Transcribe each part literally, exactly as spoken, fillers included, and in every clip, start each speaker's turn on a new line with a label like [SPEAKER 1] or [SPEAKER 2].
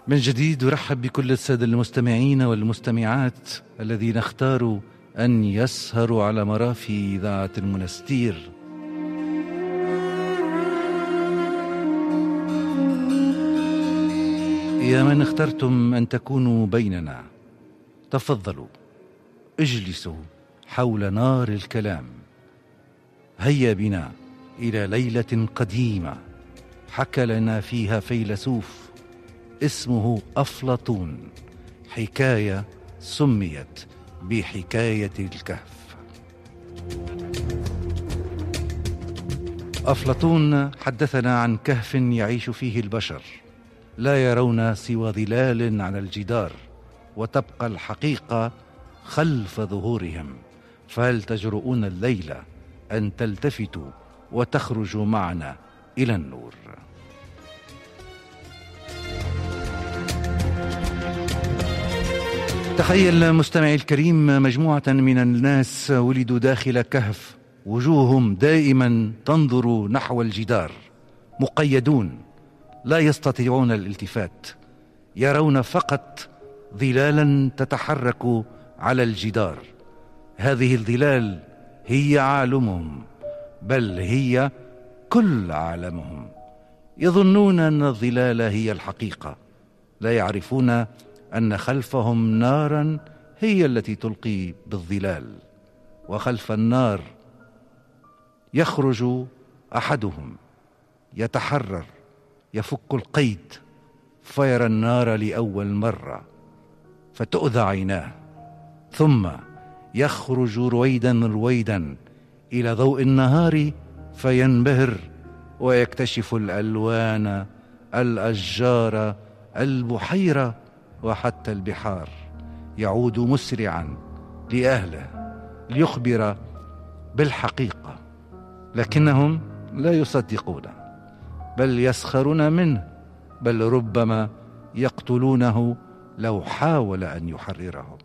[SPEAKER 1] من جديد أرحب بكل السادة المستمعين والمستمعات الذين اختاروا أن يسهروا على مرافي إذاعة المنستير. يا من اخترتم أن تكونوا بيننا، تفضلوا اجلسوا حول نار الكلام. هيا بنا إلى ليلة قديمة حكى لنا فيها فيلسوف اسمه أفلاطون حكاية سميت بحكاية الكهف. أفلاطون حدثنا عن كهف يعيش فيه البشر، لا يرون سوى ظلال على الجدار، وتبقى الحقيقة خلف ظهورهم. فهل تجرؤون الليلة أن تلتفتوا وتخرجوا معنا إلى النور؟ تخيل مستمعي الكريم مجموعة من الناس ولدوا داخل كهف، وجوههم دائما تنظر نحو الجدار، مقيدون لا يستطيعون الالتفات، يرون فقط ظلالا تتحرك على الجدار. هذه الظلال هي عالمهم، بل هي كل عالمهم. يظنون أن الظلال هي الحقيقة، لا يعرفون أن خلفهم نارا هي التي تلقي بالظلال، وخلف النار يخرج أحدهم يتحرر، يفك القيد فيرى النار لأول مرة فتؤذى عيناه، ثم يخرج رويدا رويدا إلى ضوء النهار فينبهر ويكتشف الألوان، الأشجار، البحيرة، وحتى البحار. يعود مسرعا لأهله ليخبر بالحقيقة، لكنهم لا يصدقون، بل يسخرون منه، بل ربما يقتلونه لو حاول أن يحررهم.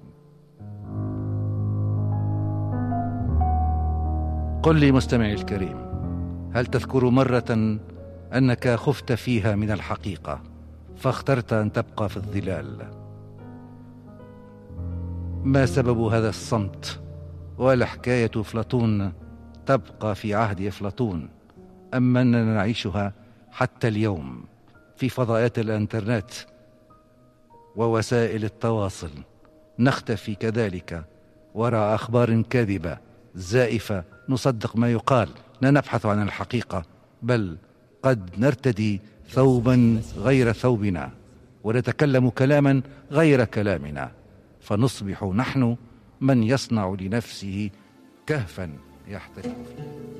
[SPEAKER 1] قل لي مستمعي الكريم، هل تذكر مرة أنك خفت فيها من الحقيقة فاخترت أن تبقى في الظلال؟ ما سبب هذا الصمت؟ والحكاية أفلاطون تبقى في عهد أفلاطون، أما أننا نعيشها حتى اليوم في فضاءات الإنترنت ووسائل التواصل، نختفي كذلك وراء أخبار كاذبة زائفة، نصدق ما يقال، لا نبحث عن الحقيقة، بل قد نرتدي ثوبا غير ثوبنا ونتكلم كلاما غير كلامنا، فنصبح نحن من يصنع لنفسه كهفا يحترق فيه.